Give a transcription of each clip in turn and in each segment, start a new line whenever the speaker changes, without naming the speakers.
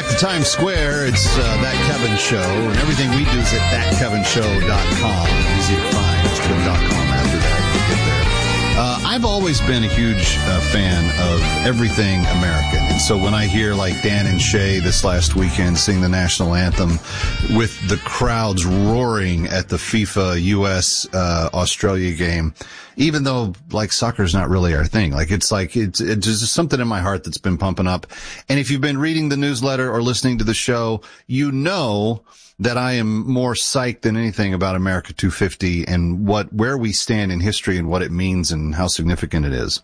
back to Times Square. It's That Kevin Show, and everything we do is at thatkevinshow.com. Easy to find. Just .com after that. You get there. I've always been a huge fan of everything American. And so when I hear like Dan and Shay this last weekend sing the national anthem with the crowds roaring at the FIFA US Australia game, even though like soccer's not really our thing, like it's just something in my heart that's been pumping up. And if you've been reading the newsletter or listening to the show, you know that I am more psyched than anything about America 250 and where we stand in history and what it means and how significant it is.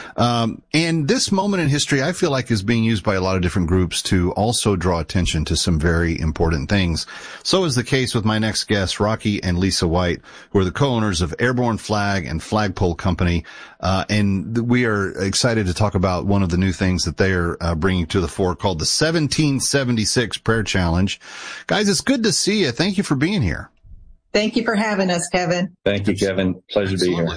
And this moment in history, I feel like, is being used by a lot of different groups to also draw attention to some very important things. So is the case with my next guests, Rocky and Lisa White, who are the co-owners of Airborne Flag and Flagpole Company. And we are excited to talk about one of the new things that they are bringing to the fore called the 1776 Prayer Challenge. Guys, it's good to see you. Thank you for being here.
Thank you for having us, Kevin.
Thank you, Kevin. Pleasure to be here.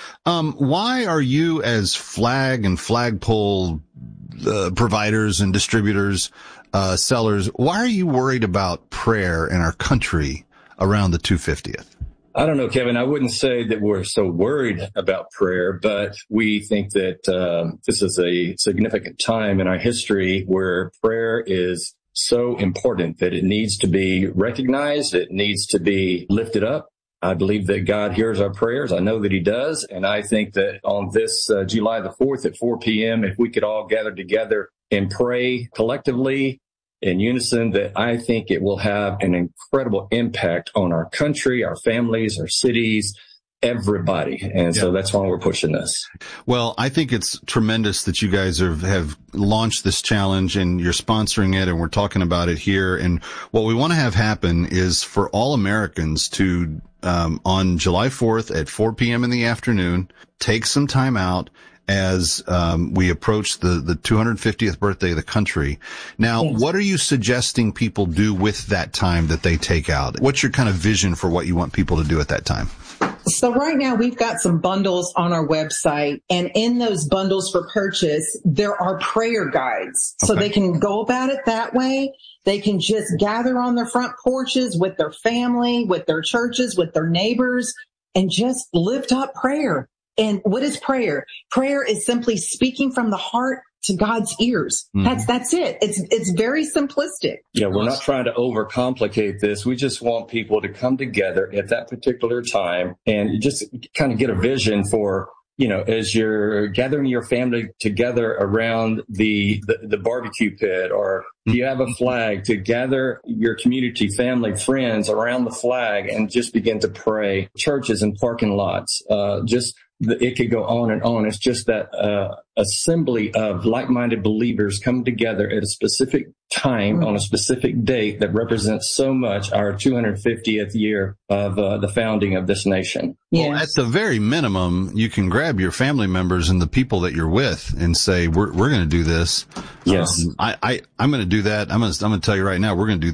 Why are you, as flag and flagpole providers and distributors, sellers, why are you worried about prayer in our country around the 250th?
I don't know, Kevin. I wouldn't say that we're so worried about prayer, but we think that this is a significant time in our history where prayer is so important that it needs to be recognized. It needs to be lifted up. I believe that God hears our prayers. I know that he does. And I think that on this July the 4th at 4 p.m., if we could all gather together and pray collectively in unison, that I think it will have an incredible impact on our country, our families, our cities, everybody. And so that's why we're pushing this.
Well, I think it's tremendous that you guys have launched this challenge and you're sponsoring it and we're talking about it here. And what we want to have happen is for all Americans to, on July 4th at 4 p.m. in the afternoon, take some time out as we approach the 250th birthday of the country. Now, what are you suggesting people do with that time that they take out? What's your kind of vision for what you want people to do at that time?
So right now we've got some bundles on our website, and in those bundles for purchase, there are prayer guides. So they can go about it that way. They can just gather on their front porches with their family, with their churches, with their neighbors, and just lift up prayer. And what is prayer? Prayer is simply speaking from the heart to God's ears. That's it. It's very simplistic.
Yeah, we're not trying to overcomplicate this. We just want people to come together at that particular time and just kind of get a vision for, you know, as you're gathering your family together around the barbecue pit, or if you have a flag, to gather your community, family, friends around the flag and just begin to pray. Churches and parking lots, it could go on and on. It's just that assembly of like-minded believers come together at a specific time on a specific date that represents so much our 250th year of the founding of this nation.
Well, at the very minimum, you can grab your family members and the people that you're with and say, we're going to do this.
Yes.
I'm going to do that. I'm going to tell you right now, we're going to do